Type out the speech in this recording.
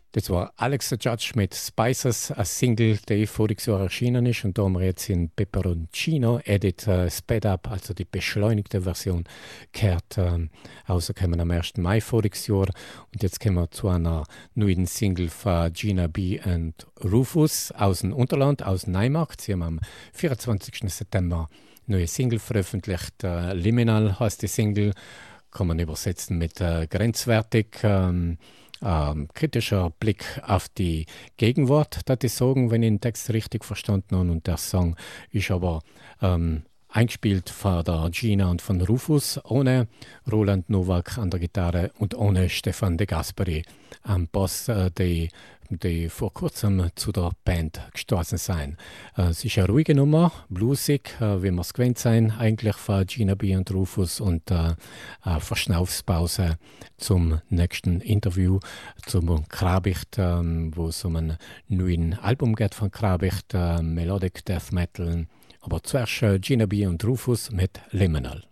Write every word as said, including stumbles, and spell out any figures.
Das war Alex the Judge mit Spices, ein Single, der voriges Jahr erschienen ist. Und da haben wir jetzt in Peperoncino Edit äh, Sped Up, also die beschleunigte Version, gehört. Ähm, rausgekommen am ersten Mai voriges Jahr. Und jetzt kommen wir zu einer neuen Single von Gina B. und Rufus aus dem Unterland, aus Neumarkt. Sie haben am vierundzwanzigsten September eine neue Single veröffentlicht. Äh, Liminal heißt die Single, kann man übersetzen mit äh, grenzwertig. Ähm, Ähm, kritischer Blick auf die Gegenwart, das ich sagen, wenn ich den Text richtig verstanden habe. Und der Song ist aber ähm, eingespielt von der Gina und von Rufus, ohne Roland Nowak an der Gitarre und ohne Stefan De Gasperi am Bass, äh, die, die vor kurzem zu der Band gestoßen sind. Äh, es ist eine ruhige Nummer, bluesig, äh, wie wir es gewöhnt sein, eigentlich von Gina B. und Rufus, und äh, eine Verschnaufspause zum nächsten Interview, zum Krabicht, ähm, wo es um ein neuen Album geht von Krabicht, äh, Melodic Death Metal. Aber zuerst äh, Gina B. und Rufus mit Liminal.